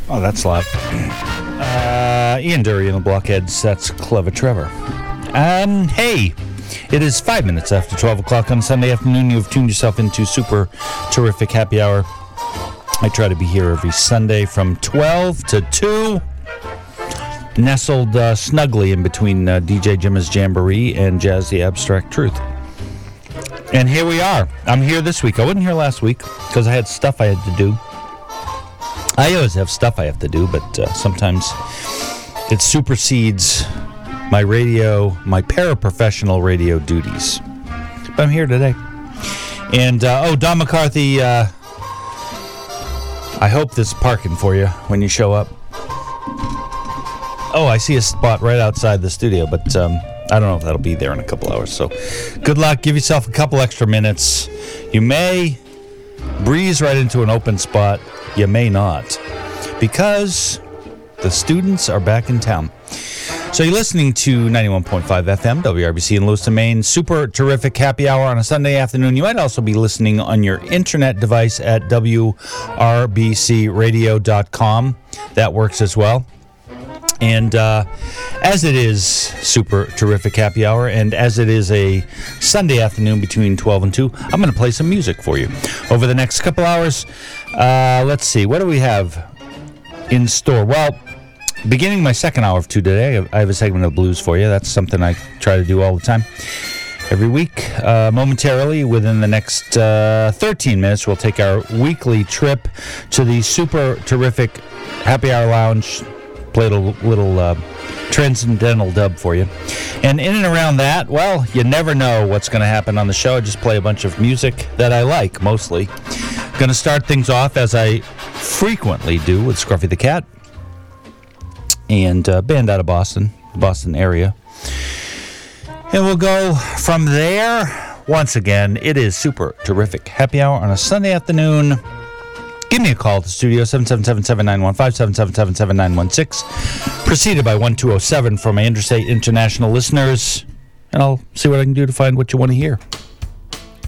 Oh, that's loud. Ian Dury and the Blockheads. That's Clever Trevor. Hey, it is 5 minutes after 12 o'clock on Sunday afternoon. You've tuned yourself into Super Terrific Happy Hour. I try to be here every Sunday from 12 to 2, nestled snugly in between DJ Jim's Jamboree and Jazz the Abstract Truth. And here we are. I'm here this week. I wasn't here last week because I had stuff I had to do. I always have stuff I have to do, but sometimes it supersedes my paraprofessional radio duties. But I'm here today. And, Don McCarthy, I hope there's parking for you when you show up. Oh, I see a spot right outside the studio, but I don't know if that'll be there in a couple hours. So good luck. Give yourself a couple extra minutes. You may breeze right into an open spot. You may not, because the students are back in town. So you're listening to 91.5 FM, WRBC in Lewiston, Maine. Super Terrific Happy Hour on a Sunday afternoon. You might also be listening on your internet device at WRBCradio.com. That works as well. And as it is Super Terrific Happy Hour, and as it is a Sunday afternoon between 12 and 2, I'm going to play some music for you over the next couple hours. Let's see, what do we have in store? Well, beginning my second hour of 2 today, I have a segment of blues for you. That's something I try to do all the time. Every week, momentarily, within the next 13 minutes, we'll take our weekly trip to the Super Terrific Happy Hour Lounge. Play a little transcendental dub for you. And in and around that, well, you never know what's going to happen on the show. I just play a bunch of music that I like, mostly. Going to start things off, as I frequently do, with Scruffy the Cat. And a band out of Boston area. And we'll go from there. Once again, it is Super Terrific Happy Hour on a Sunday afternoon. Give me a call at the studio, 777-7915, 777-7916, preceded by 1207 for my Interstate International listeners, and I'll see what I can do to find what you want to hear.